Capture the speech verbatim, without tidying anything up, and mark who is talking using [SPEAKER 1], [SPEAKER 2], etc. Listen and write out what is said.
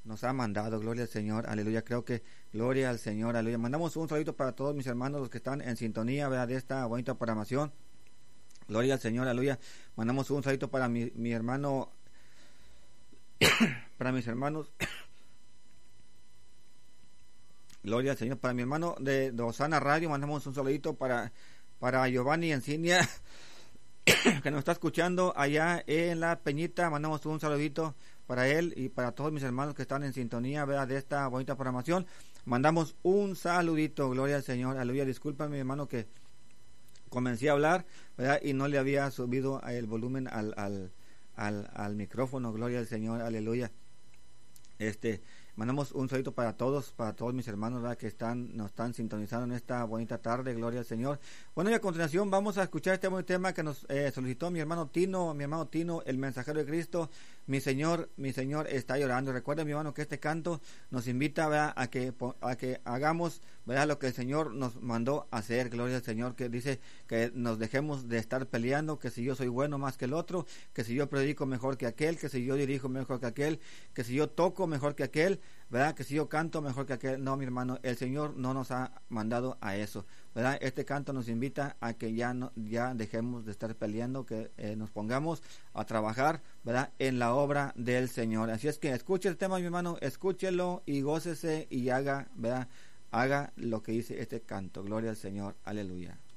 [SPEAKER 1] nos ha mandado. Gloria al Señor, aleluya. Creo que gloria al Señor, aleluya. Mandamos un saludito para todos mis hermanos, los que están en sintonía, ¿verdad?, de esta bonita programación. Gloria al Señor, aleluya. Mandamos un saludito para mi, mi hermano, para mis hermanos. Gloria al Señor, para mi hermano de, de Osana Radio. Mandamos un saludito para, para Giovanni Encinia, que nos está escuchando allá en La Peñita. Mandamos un saludito para él y para todos mis hermanos que están en sintonía, ¿verdad?, de esta bonita programación. Mandamos un saludito, gloria al Señor, aleluya. Disculpa, mi hermano, que comencé a hablar, ¿verdad?, y no le había subido el volumen al, al, al, al micrófono. Gloria al Señor, aleluya. Este, mandamos un saludito para todos, para todos mis hermanos, ¿verdad?, que están, nos están sintonizando en esta bonita tarde. Gloria al Señor. Bueno, y a continuación vamos a escuchar este buen tema que nos eh, solicitó mi hermano Tino, mi hermano Tino, el mensajero de Cristo. Mi Señor, mi Señor está llorando. Recuerda, mi hermano, que este canto nos invita, ¿verdad?, a que a que hagamos, ¿verdad?, lo que el Señor nos mandó hacer. Gloria al Señor, que dice que nos dejemos de estar peleando, que si yo soy bueno más que el otro, que si yo predico mejor que aquel, que si yo dirijo mejor que aquel, que si yo toco mejor que aquel, ¿verdad?, que si yo canto mejor que aquel. No, mi hermano, el Señor no nos ha mandado a eso, ¿verdad? Este canto nos invita a que ya no, ya dejemos de estar peleando, que eh, nos pongamos a trabajar, ¿verdad?, en la obra del Señor. Así es que escuche el tema, mi hermano, escúchelo y gócese y haga, ¿verdad?, haga lo que dice este canto. Gloria al Señor, aleluya.